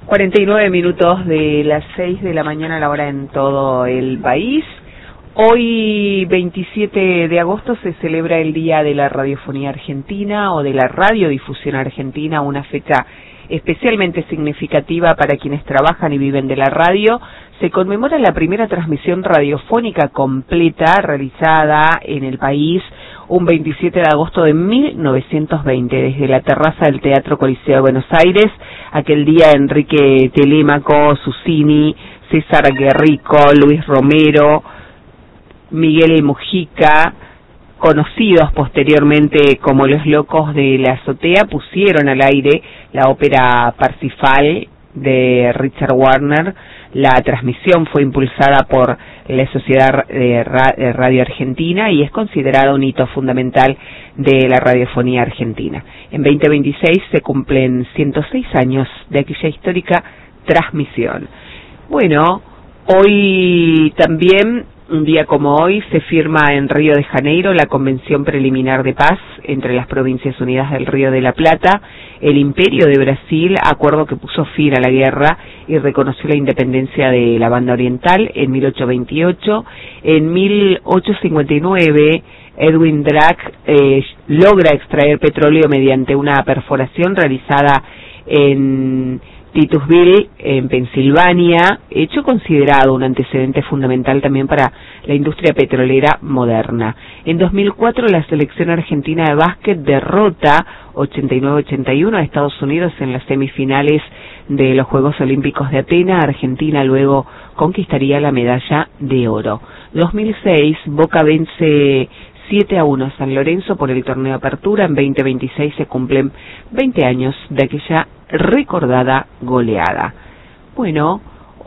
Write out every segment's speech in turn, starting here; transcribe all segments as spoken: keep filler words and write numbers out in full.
cuarenta y nueve minutos de las seis de la mañana a la hora en todo el país. Hoy, veintisiete de agosto, se celebra el Día de la Radiofonía Argentina o de la Radiodifusión Argentina, una fecha especialmente significativa para quienes trabajan y viven de la radio. Se conmemora la primera transmisión radiofónica completa realizada en el país un veintisiete de agosto de mil novecientos veinte, desde la terraza del Teatro Coliseo de Buenos Aires. Aquel día Enrique Telémaco, Susini, César Guerrico, Luis Romero, Miguel Mujica, conocidos posteriormente como los Locos de la Azotea, pusieron al aire la ópera Parsifal de Richard Wagner. La transmisión fue impulsada por la Sociedad de Radio Argentina y es considerada un hito fundamental de la radiofonía argentina. En veinte veintiséis se cumplen ciento seis años de aquella histórica transmisión. Bueno, hoy también, un día como hoy, se firma en Río de Janeiro la Convención Preliminar de Paz entre las Provincias Unidas del Río de la Plata, el Imperio de Brasil, acuerdo que puso fin a la guerra y reconoció la independencia de la Banda Oriental en mil ochocientos veintiocho. En mil ochocientos cincuenta y nueve, Edwin Drake eh, logra extraer petróleo mediante una perforación realizada en Titusville, en Pensilvania, hecho considerado un antecedente fundamental también para la industria petrolera moderna. En dos mil cuatro, la selección argentina de básquet derrota ochenta y nueve a ochenta y uno a Estados Unidos en las semifinales de los Juegos Olímpicos de Atenas. Argentina luego conquistaría la medalla de oro. dos mil seis, Boca vence siete a uno a San Lorenzo por el torneo de apertura. En veinte veintiséis se cumplen veinte años de aquella recordada goleada. Bueno,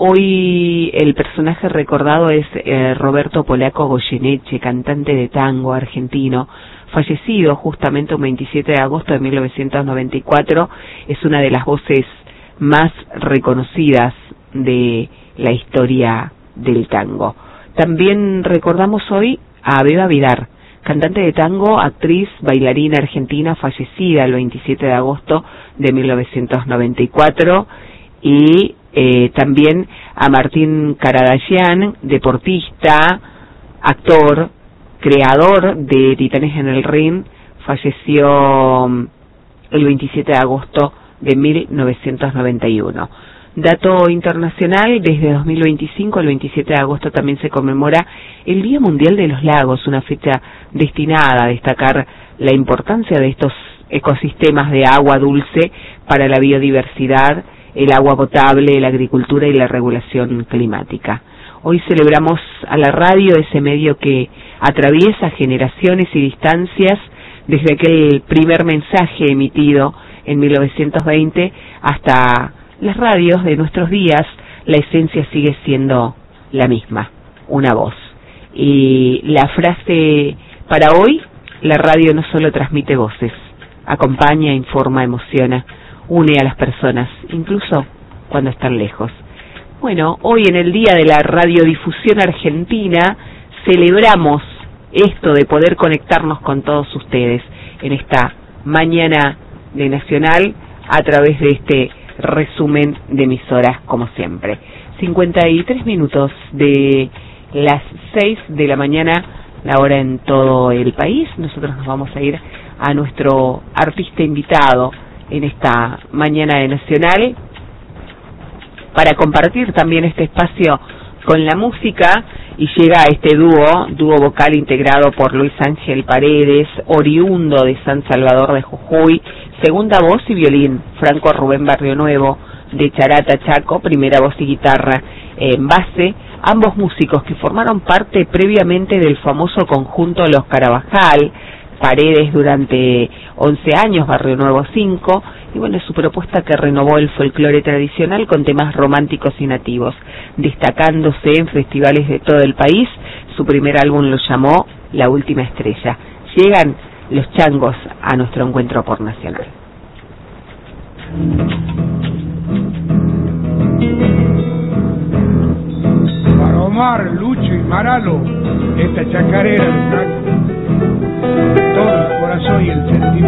hoy el personaje recordado es eh, Roberto Polaco Goyeneche, cantante de tango argentino, fallecido justamente un veintisiete de agosto de mil novecientos noventa y cuatro. Es una de las voces más reconocidas de la historia del tango. También recordamos hoy a Beba Vidar, cantante de tango, actriz, bailarina argentina, fallecida el veintisiete de agosto de mil novecientos noventa y cuatro, y eh, también a Martín Caradagian, deportista, actor, creador de Titanes en el Ring, falleció el veintisiete de agosto de mil novecientos noventa y uno. Dato internacional, desde dos mil veinticinco, el veintisiete de agosto, también se conmemora el Día Mundial de los Lagos, una fecha destinada a destacar la importancia de estos ecosistemas de agua dulce para la biodiversidad, el agua potable, la agricultura y la regulación climática. Hoy celebramos a la radio, ese medio que atraviesa generaciones y distancias, desde aquel primer mensaje emitido en mil novecientos veinte hasta las radios de nuestros días. La esencia sigue siendo la misma, una voz. Y la frase para hoy: la radio no solo transmite voces, acompaña, informa, emociona, une a las personas, incluso cuando están lejos. Bueno, hoy en el Día de la Radiodifusión Argentina celebramos esto de poder conectarnos con todos ustedes en esta mañana de Nacional a través de este resumen de emisoras, como siempre. cincuenta y tres minutos de las seis de la mañana, la hora en todo el país. Nosotros nos vamos a ir a nuestro artista invitado en esta mañana de Nacional para compartir también este espacio con la música, y llega este dúo, dúo vocal integrado por Luis Ángel Paredes, oriundo de San Salvador de Jujuy, segunda voz y violín, Franco Rubén Barrionuevo de Charata, Chaco, primera voz y guitarra en base, ambos músicos que formaron parte previamente del famoso conjunto Los Carabajal, Paredes durante once años, Barrionuevo cinco, y bueno, su propuesta que renovó el folclore tradicional con temas románticos y nativos, destacándose en festivales de todo el país. Su primer álbum lo llamó La Última Estrella. Llegan los changos a nuestro encuentro por Nacional. Para Omar, Lucho y Maralo, esta chacarera de tango, todo el corazón y el sentimiento.